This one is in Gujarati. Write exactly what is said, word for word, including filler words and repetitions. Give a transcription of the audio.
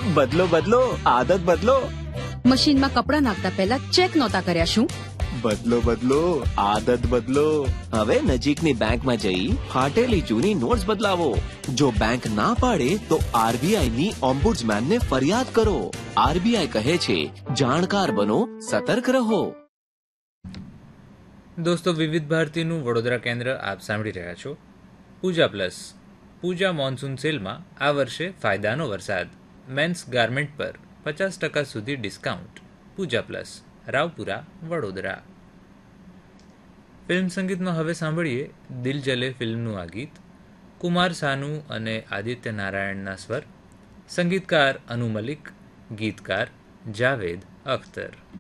બદલો બદલો, આદત બદલો. મશીનમાં કપડાં નાખતા પહેલા ચેક નહોતા કર્યા શું? બદલો બદલો, આદત બદલો. હવે નજીકની બેંકમાં જઈ ફાટેલી જૂની નોટ્સ બદલાવો. જો બેંક ના પાડે તો આરબીઆઈ ની ઓમ્બુડ્સમેનને ફરિયાદ કરો. આરબીઆઈ કહે છે, જાણકાર બનો, સતર્ક રહો. દોસ્તો, વિવિધ ભારતીનું વડોદરા કેન્દ્ર આપ સાંભળી રહ્યા છો. પૂજા પ્લસ પૂજા મોન્સૂન સેલમાં આ વર્ષે ફાયદાનો વરસાદ. મેન્સ ગાર્મેન્ટ પર પચાસ ટકા સુધી ડિસ્કાઉન્ટ. પૂજા પ્લસ, રાવપુરા, વડોદરા. ફિલ્મ સંગીતમાં હવે સાંભળીએ દિલ જલે ફિલ્મનું આ ગીત. કુમાર સાનુ અને આદિત્ય નારાયણના સ્વર. સંગીતકાર અનુ મલિક, ગીતકાર જાવેદ અખ્તર.